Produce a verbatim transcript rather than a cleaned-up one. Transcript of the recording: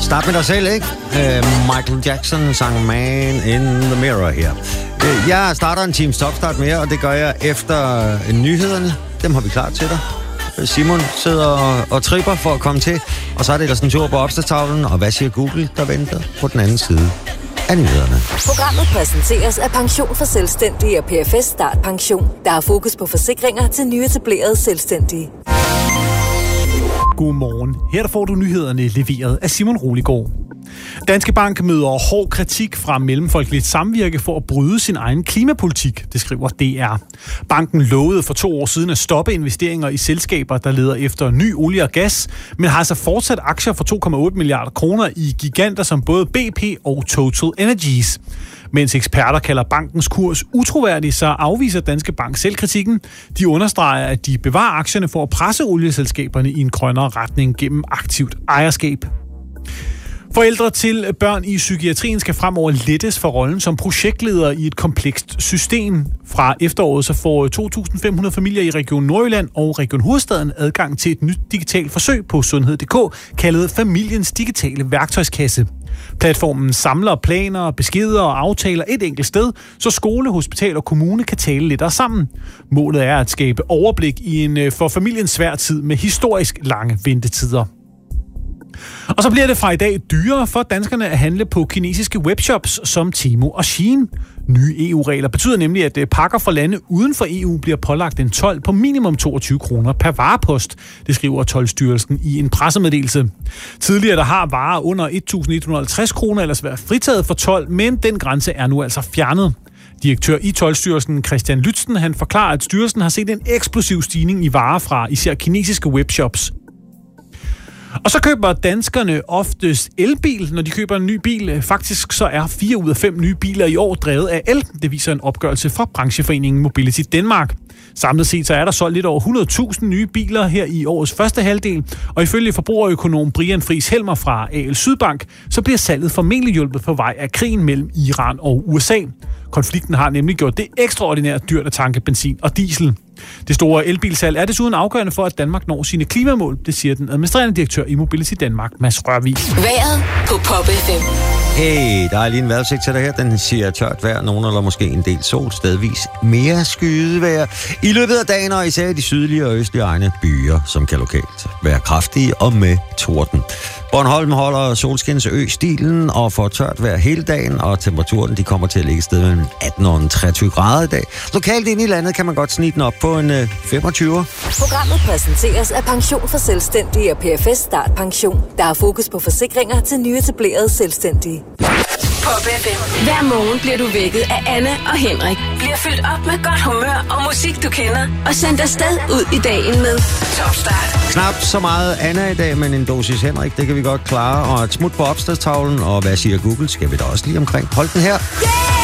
Start med dig selv, ikke? Uh, Michael Jackson sang Man in the Mirror her. Uh, jeg starter en Teams Topstart mere, og det gør jeg efter uh, nyhederne. Dem har vi klar til dig. Simon sidder og, og tripper for at komme til, og så er det ellers en tur på opslagstavlen, og hvad siger Google, der venter på den anden side af nyhederne. Programmet præsenteres af Pension for Selvstændige og P F S Start Pension, der har fokus på forsikringer til nyetablerede selvstændige. Godmorgen. Her der får du nyhederne leveret af Simon Roligård. Danske Bank møder hård kritik fra Mellemfolkeligt Samvirke for at bryde sin egen klimapolitik, det skriver D R. Banken lovede for to år siden at stoppe investeringer i selskaber, der leder efter ny olie og gas, men har altså fortsat aktier for to komma otte milliarder kroner i giganter som både B P og Total Energies. Mens eksperter kalder bankens kurs utroværdig, så afviser Danske Bank selv kritikken. De understreger, at de bevarer aktierne for at presse olieselskaberne i en grønnere retning gennem aktivt ejerskab. Forældre til børn i psykiatrien skal fremover lettes for rollen som projektleder i et komplekst system. Fra efteråret så får to tusind fem hundrede familier i Region Nordjylland og Region Hovedstaden adgang til et nyt digitalt forsøg på sundhed punktum d k, kaldet Familiens Digitale Værktøjskasse. Platformen samler planer, beskeder og aftaler et enkelt sted, så skole, hospital og kommune kan tale lettere sammen. Målet er at skabe overblik i en for familien svær tid med historisk lange ventetider. Og så bliver det fra i dag dyrere for danskerne at handle på kinesiske webshops som Temu og Shein. Nye E U-regler betyder nemlig, at pakker fra lande uden for E U bliver pålagt en told på minimum toogtyve kroner per varepost. Det skriver Toldstyrelsen i en pressemeddelelse. Tidligere der har varer under et tusind et hundrede og halvtreds kroner ellers været fritaget for told, men den grænse er nu altså fjernet. Direktør i Toldstyrelsen Christian Lytzen, han forklarer, at styrelsen har set en eksplosiv stigning i varer fra især kinesiske webshops. Og så køber danskerne oftest elbil, når de køber en ny bil. Faktisk så er fire ud af fem nye biler i år drevet af el. Det viser en opgørelse fra brancheforeningen Mobility Denmark. Samlet set så er der solgt lidt over hundrede tusind nye biler her i årets første halvdel. Og ifølge forbrugerøkonom Brian Friis Helmer fra A L Sydbank, så bliver salget formentlig hjulpet på vej af krigen mellem Iran og U S A. Konflikten har nemlig gjort det ekstraordinært dyrt at tanke benzin og diesel. Det store elbilsalg er desuden afgørende for, at Danmark når sine klimamål, det siger den administrerende direktør i Mobility Danmark, Mads Rørvig. Vejret på Pop F M. Hey, der er lige en vejrudsigt til dig her. Den siger tørt vejr, nogen eller måske en del sol, stedvis mere skydevejr. I løbet af dagen og især i de sydlige og østlige egne byer, som kan lokalt være kraftige og med torden. Bornholm holder Solskins Ø-stilen og får tørt vejr hele dagen, og temperaturen de kommer til at ligge et sted mellem atten og treogtyve grader i dag. Lokalt inde i landet kan man godt snige den op på en øh, femogtyve. Programmet præsenteres af Pension for Selvstændige og P F S Start Pension, der har fokus på forsikringer til nyetablerede selvstændige. Pop F M. Hver morgen bliver du vækket af Anne og Henrik. Bliver fyldt op med godt humør og musik, du kender. Og sendt afsted ud i dagen med Top Start. Knap så meget Anna i dag, men en dosis Henrik, det kan vi godt klare. Og et smut på opslagstavlen, og hvad siger Google, skal vi da også lige omkring. Hold den her. Yeah!